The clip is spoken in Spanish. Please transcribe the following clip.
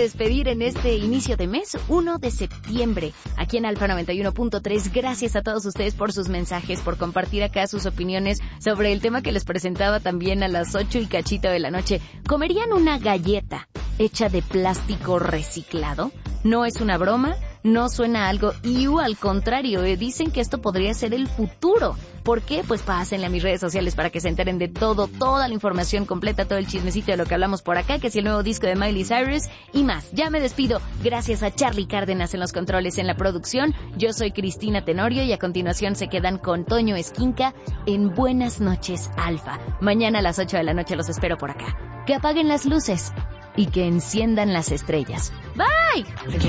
despedir en este inicio de mes, 1 de septiembre, aquí en Alfa 91.3. Gracias a todos ustedes por sus mensajes, por compartir acá sus opiniones sobre el tema que les presentaba también a las 8 y cachito de la noche. ¿Comerían una galleta hecha de plástico reciclado? No es una broma, no suena algo al contrario, dicen que esto podría ser el futuro. ¿Por qué? Pues pásenle a mis redes sociales para que se enteren de todo, toda la información completa, todo el chismecito de lo que hablamos por acá, que es el nuevo disco de Miley Cyrus y más. Ya me despido, gracias a Charlie Cárdenas en los controles, en la producción. Yo soy Cristina Tenorio y a continuación se quedan con Toño Esquinca en Buenas Noches, Alfa. Mañana a las 8 de la noche los espero por acá. Que apaguen las luces y que enciendan las estrellas. Bye.